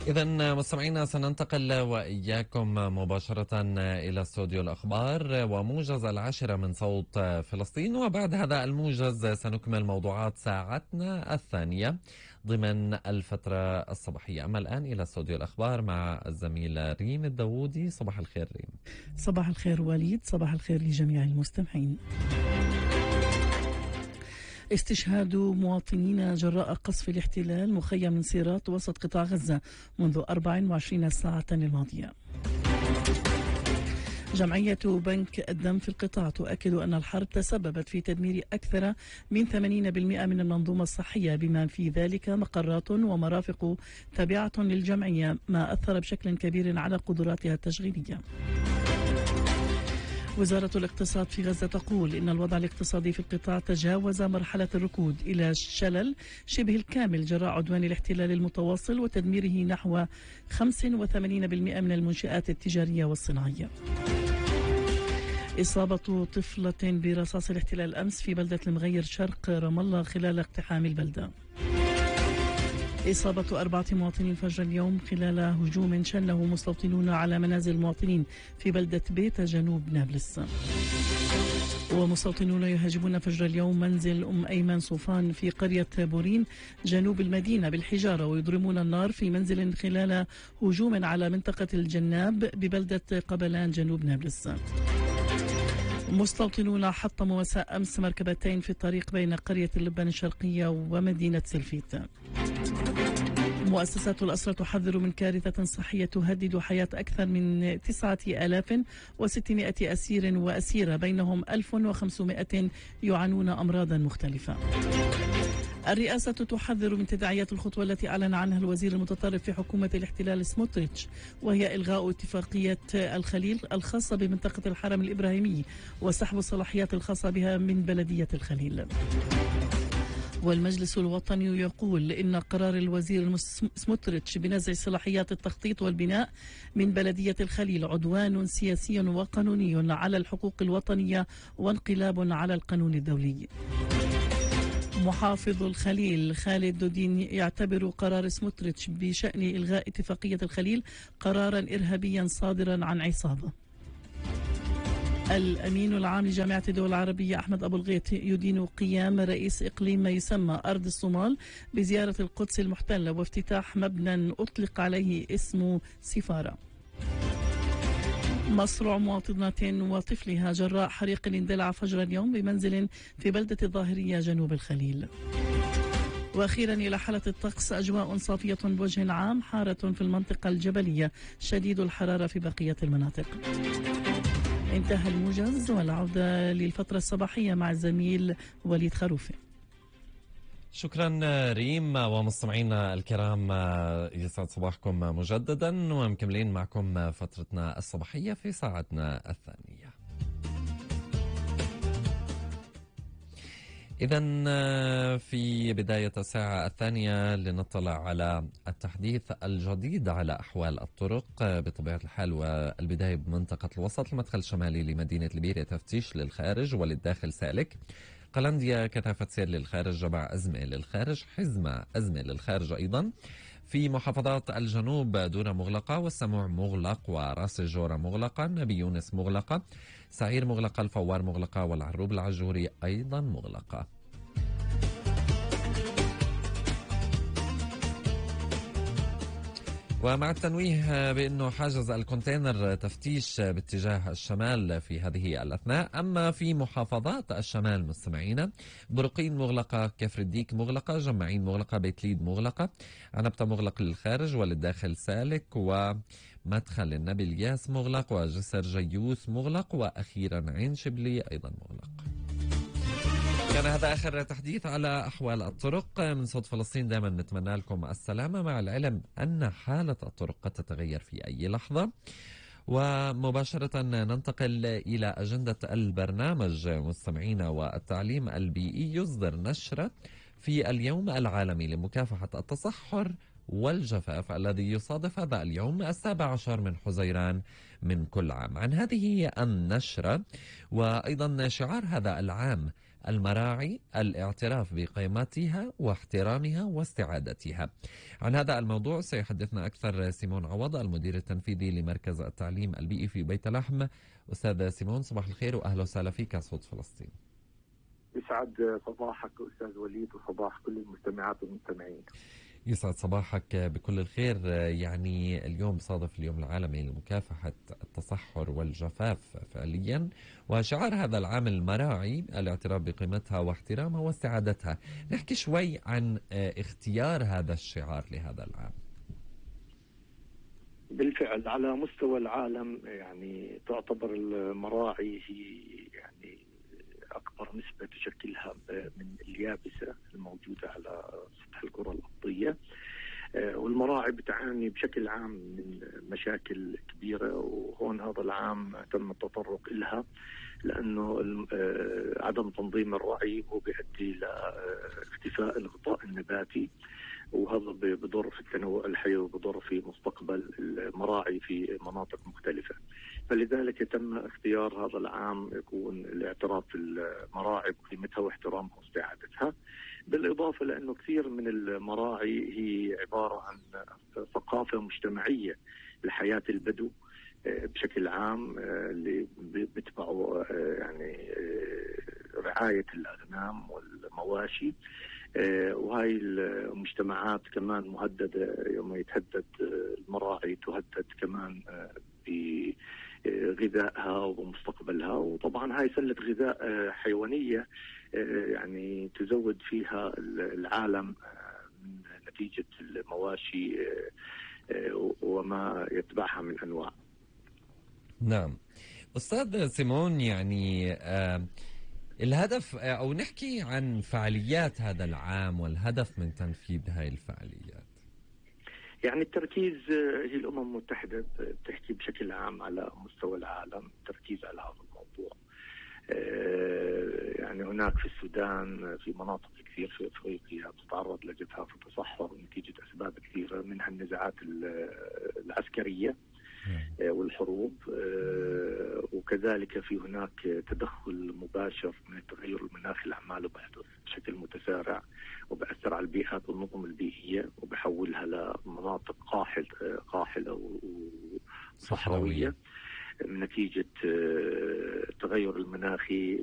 إذا مستمعينا سننتقل وإياكم مباشرة إلى استوديو الأخبار وموجز 10 من صوت فلسطين، وبعد هذا الموجز سنكمل موضوعات ساعتنا الثانية ضمن الفترة الصباحية. أما الآن إلى استوديو الأخبار مع الزميل ريم الداوودي. صباح الخير ريم. صباح الخير وليد، صباح الخير لجميع المستمعين. استشهاد مواطنين جراء قصف الاحتلال مخيم انصيرات وسط قطاع غزة منذ 24 ساعة الماضية. جمعية بنك الدم في القطاع تؤكد أن الحرب تسببت في تدمير أكثر من 80% من المنظومة الصحية، بما في ذلك مقرات ومرافق تابعة للجمعية، ما أثر بشكل كبير على قدراتها التشغيلية. وزارة الاقتصاد في غزة تقول إن الوضع الاقتصادي في القطاع تجاوز مرحلة الركود إلى الشلل شبه الكامل جراء عدوان الاحتلال المتواصل وتدميره نحو 85% من المنشآت التجارية والصناعية. إصابة طفلة برصاص الاحتلال أمس في بلدة المغير شرق رام الله خلال اقتحام البلدة. إصابة 4 مواطنين فجر اليوم خلال هجوم شنه مستوطنون على منازل المواطنين في بلدة بيت جنوب نابلس. ومستوطنون يهاجمون فجر اليوم منزل أم أيمن صوفان في قرية بورين جنوب المدينة بالحجارة، ويضرمون النار في منزل خلال هجوم على منطقة الجناب ببلدة قبلان جنوب نابلس. مستوطنون حطموا مساء أمس مركبتين في الطريق بين قرية اللبان الشرقية ومدينة سلفيت. مؤسسات الأسرة تحذر من كارثة صحية تهدد حياة أكثر من 9600 أسير وأسيرة، بينهم 1500 يعانون أمراضا مختلفة. الرئاسة تحذر من تداعيات الخطوة التي أعلن عنها الوزير المتطرف في حكومة الاحتلال سموتريتش، وهي إلغاء اتفاقية الخليل الخاصة بمنطقة الحرم الإبراهيمي وسحب الصلاحيات الخاصة بها من بلدية الخليل. والمجلس الوطني يقول إن قرار الوزير سموتريتش بنزع صلاحيات التخطيط والبناء من بلدية الخليل عدوان سياسي وقانوني على الحقوق الوطنية وانقلاب على القانون الدولي. محافظ الخليل خالد دودين يعتبر قرار سموتريتش بشأن إلغاء اتفاقية الخليل قرارا إرهابيا صادرا عن عصابة. الأمين العام لجامعة الدول العربية أحمد أبو الغيط يدين قيام رئيس إقليم ما يسمى أرض الصومال بزيارة القدس المحتلة وافتتاح مبنى أطلق عليه اسم سفارة. مصرع مواطنة وطفلها جراء حريق اندلع فجر اليوم بمنزل في بلدة الظاهرية جنوب الخليل. وأخيرا إلى حالة الطقس، أجواء صافية بوجه عام، حارة في المنطقة الجبلية، شديد الحرارة في بقية المناطق. انتهى الموجز والعودة للفترة الصباحية مع الزميل وليد خروفي. شكرا ريم. ومستمعينا الكرام يسعد صباحكم مجددا، ومكملين معكم فترتنا الصباحية في ساعتنا الثانية. إذن في بداية الساعة الثانية لنطلع على التحديث الجديد على أحوال الطرق بطبيعة الحال، والبداية بمنطقة الوسط. المدخل الشمالي لمدينة ليبيريا تفتيش للخارج وللداخل سالك. قلنديا كثافة سير للخارج، جبع أزمة للخارج، حزمة أزمة للخارج أيضا. في محافظات الجنوب دورة مغلقة، والسموع مغلق، وراس الجورة مغلقة، نبي يونس مغلقة، سعير مغلقة، الفوار مغلقة، والعروب العجوري أيضا مغلقة. ومع التنويه بأنه حاجز الكونتينر تفتيش باتجاه الشمال في هذه الأثناء. أما في محافظات الشمال مستمعينا، برقين مغلقة، كفر الديك مغلقة، جمعين مغلقة، بيت ليد مغلقة، عنبتة مغلق للخارج وللداخل سالك، ومدخل النبي الياس مغلق، وجسر جيوس مغلق، وأخيرا عين شبلي أيضا مغلق. كان هذا آخر تحديث على أحوال الطرق من صوت فلسطين. دائما نتمنى لكم السلامة، مع العلم أن حالة الطرق قد تتغير في أي لحظة. ومباشرة ننتقل إلى أجندة البرنامج مستمعينا. والتعليم البيئي يصدر نشرة في اليوم العالمي لمكافحة التصحر والجفاف الذي يصادف هذا اليوم 17 من حزيران من كل عام. عن هذه النشرة وأيضا شعار هذا العام المراعي الاعتراف بقيمتها واحترامها واستعادتها. عن هذا الموضوع سيحدثنا أكثر سيمون عوض، المدير التنفيذي لمركز التعليم البيئي في بيت لحم. أستاذ سيمون، صباح الخير وأهلا وسهلا فيك صوت فلسطين. يسعد صباحك أستاذ وليد وصباح كل المستمعات والمستمعين. يسعد صباحك بكل الخير. يعني اليوم بصادف اليوم العالمي لمكافحة التصحر والجفاف فعليا، وشعار هذا العام المراعي الاعتراف بقيمتها واحترامها واستعادتها. نحكي شوي عن اختيار هذا الشعار لهذا العام. بالفعل على مستوى العالم يعني تعتبر المراعي هي يعني أكبر نسبة تشكلها من اليابسة الموجودة على سطح الكرة الأرضية، والمراعي بتعاني بشكل عام من مشاكل كبيرة، وهون هذا العام تم التطرق إلها لأنه عدم تنظيم الرعي هو بيؤدي لاختفاء الغطاء النباتي، وهذا بضر في التنوع الحيوي وبضر في مستقبل المراعي في مناطق مختلفة. فلذلك تم اختيار هذا العام يكون الاعتراف بالمراعي بقيمتها واحترامها واستعادتها، بالإضافة لأنه كثير من المراعي هي عبارة عن ثقافة مجتمعية لحياة البدو بشكل عام، اللي بيتبعوا يعني رعاية الأغنام والمواشي، وهي المجتمعات كمان مهددة. يوم يتهدد المراعي تهدد كمان بغذائها ومستقبلها، وطبعا هاي سلة غذاء حيوانية يعني تزود فيها العالم من نتيجة المواشي وما يتبعها من أنواع. نعم أستاذ سيمون، يعني الهدف أو نحكي عن فعاليات هذا العام والهدف من تنفيذ هاي الفعاليات. يعني التركيز هي الأمم المتحدة بتحكي بشكل عام على مستوى العالم التركيز على هذا الموضوع. يعني هناك في السودان في مناطق كثير في أفريقيا تتعرض لجفاف وتصحر نتيجة أسباب كثيرة منها النزاعات العسكرية والحروب، وكذلك في هناك تدخل مباشر من التغير المناخي اللي عماله بيحدث بشكل متسارع وبأثر على البيئات والنظم البيئية وبحولها لمناطق قاحلة وصحراوية نتيجة التغير المناخي